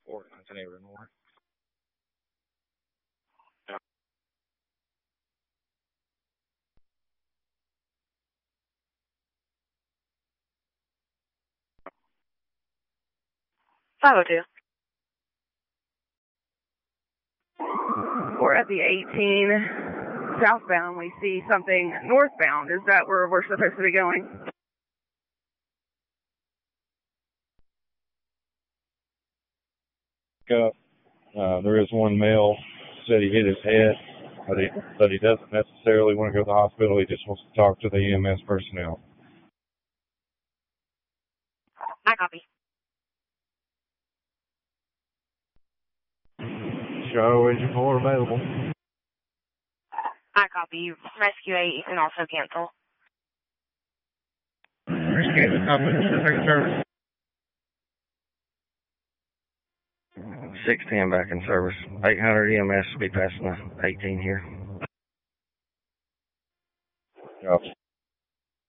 Fort Anthony Renor. 502. We're at the 18 southbound. We see something northbound. Is that where we're supposed to be going? There is one male said he hit his head, but he doesn't necessarily want to go to the hospital. He just wants to talk to the EMS personnel. I copy. Show engine 4 available. I copy. Rescue 8 and also cancel. Rescue 8, copy. Service. 610 back in service. 800 EMS will be passing the 18 here. Copy.